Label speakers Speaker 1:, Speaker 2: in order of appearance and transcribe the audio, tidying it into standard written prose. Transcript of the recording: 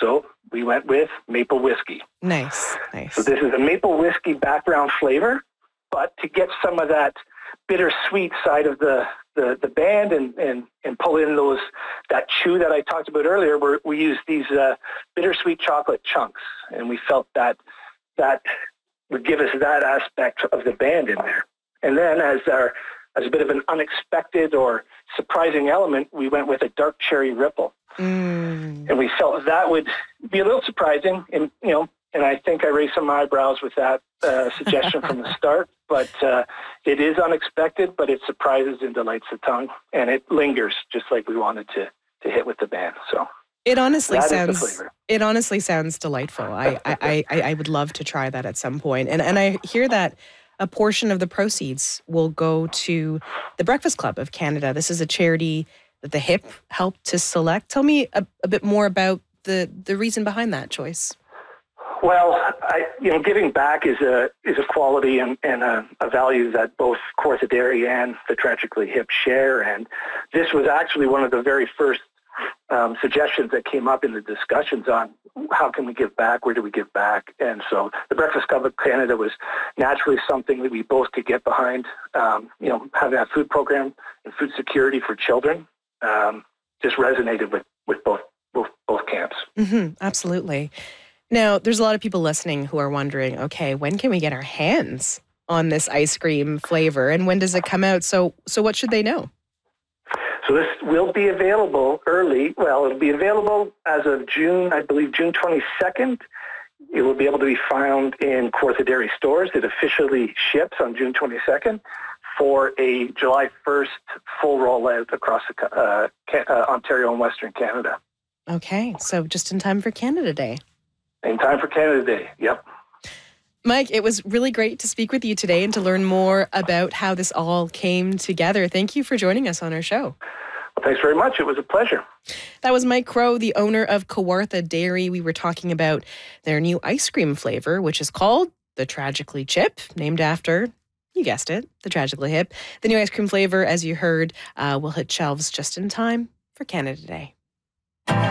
Speaker 1: So we went with maple whiskey.
Speaker 2: Nice, nice.
Speaker 1: So this is a maple whiskey background flavor, but to get some of that bittersweet side of the band and pull in that chew that I talked about earlier, we used these bittersweet chocolate chunks, and we felt that would give us that aspect of the band in there. And then as a bit of an unexpected or surprising element, we went with a dark cherry ripple. And we felt that would be a little surprising, and I think I raised some eyebrows with that suggestion from the start. But it is unexpected, but it surprises and delights the tongue, and it lingers just like we wanted to hit with the band. So
Speaker 2: it honestly sounds delightful. I would love to try that at some point. And I hear that a portion of the proceeds will go to the Breakfast Club of Canada. This is a charity that the HIP helped to select. Tell me a bit more about the reason behind that choice.
Speaker 1: Well, giving back is a quality and a value that both Kawartha Dairy and the Tragically Hip share. And this was actually one of the very first suggestions that came up in the discussions on how can we give back, where do we give back. And so the Breakfast Club of Canada was naturally something that we both could get behind. Having that food program and food security for children just resonated with both camps.
Speaker 2: Mm-hmm, absolutely. Now, there's a lot of people listening who are wondering, okay, when can we get our hands on this ice cream flavor, and when does it come out? So what should they know?
Speaker 1: So this will be available early. Well, it'll be available as of June 22nd. It will be able to be found in Kawartha Dairy stores. It officially ships on June 22nd for a July 1st full rollout across Ontario and Western Canada.
Speaker 2: Okay, so just in time for Canada Day.
Speaker 1: In time for Canada Day, yep.
Speaker 2: Mike, it was really great to speak with you today and to learn more about how this all came together. Thank you for joining us on our show.
Speaker 1: Well, thanks very much. It was a pleasure.
Speaker 2: That was Mike Crow, the owner of Kawartha Dairy. We were talking about their new ice cream flavor, which is called the Tragically Chip, named after, you guessed it, the Tragically Hip. The new ice cream flavor, as you heard, will hit shelves just in time for Canada Day.